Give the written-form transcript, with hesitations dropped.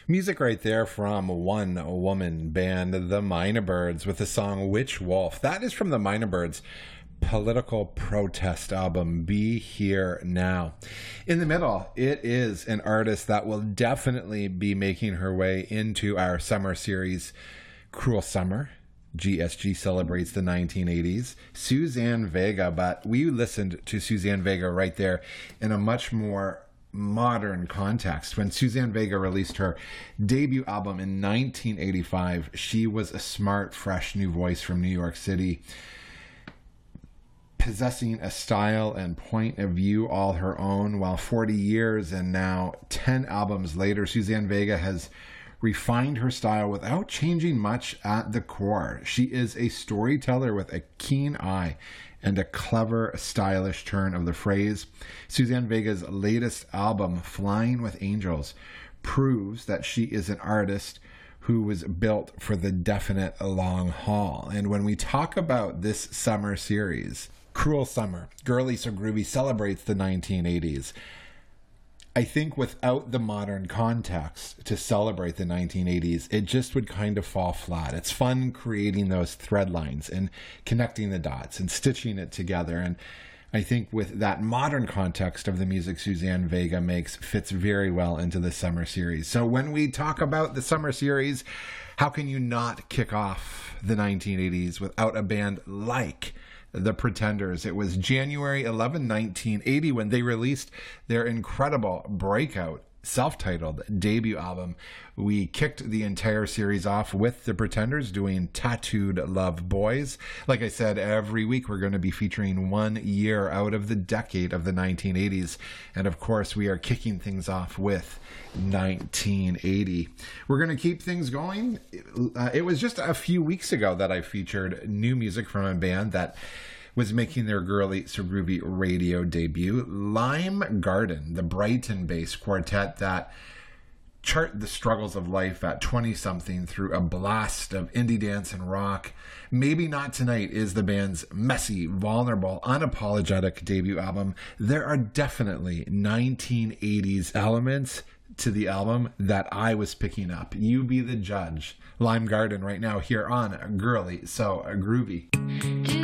Music right there from one woman band, the Mynah Birds, with the song Witch Wolf. That is from the Mynah Birds' political protest album, Be Here Now. In the middle, it is an artist that will definitely be making her way into our summer series, Cruel Summer. GSG celebrates the 1980s. Suzanne Vega, but we listened to Suzanne Vega right there in a much more modern context. When Suzanne Vega released her debut album in 1985, she was a smart, fresh new voice from New York City, possessing a style and point of view all her own. While 40 years and now 10 albums later, Suzanne Vega has refined her style without changing much at the core. She is a storyteller with a keen eye and a clever, stylish turn of the phrase. Suzanne Vega's latest album, Flying with Angels, proves that she is an artist who was built for the definite long haul. And when we talk about this summer series, Cruel Summer, Girly So Groovy celebrates the 1980s. I think without the modern context to celebrate the 1980s, it just would kind of fall flat. It's fun creating those thread lines and connecting the dots and stitching it together. And I think with that modern context of the music Suzanne Vega makes fits very well into the summer series. So when we talk about the summer series, how can you not kick off the 1980s without a band like The Pretenders? It was January 11, 1980 when they released their incredible breakout self-titled debut album. We kicked the entire series off with The Pretenders doing Tattooed Love Boys. Like I said, every week we're going to be featuring 1 year out of the decade of the 1980s. And of course, we are kicking things off with 1980. We're going to keep things going. It was just a few weeks ago that I featured new music from a band that was making their Girly So Groovy radio debut, Lime Garden, the Brighton-based quartet that chart the struggles of life at 20-something through a blast of indie dance and rock. Maybe Not Tonight is the band's messy, vulnerable, unapologetic debut album. There are definitely 1980s elements to the album that I was picking up. You be the judge. Lime Garden right now here on Girly So Groovy.